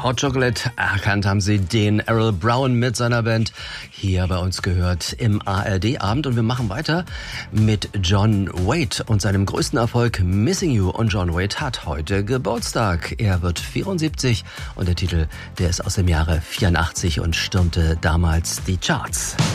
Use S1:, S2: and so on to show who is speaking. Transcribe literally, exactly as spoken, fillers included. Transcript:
S1: Hot Chocolate, erkannt haben Sie den Errol Brown mit seiner Band, hier bei uns gehört im A R D-Abend. Und wir machen weiter mit John Waite und seinem größten Erfolg Missing You. Und John Waite hat heute Geburtstag. Er wird vierundsiebzig und der Titel, der ist aus dem Jahre vierundachtzig und stürmte damals die Charts.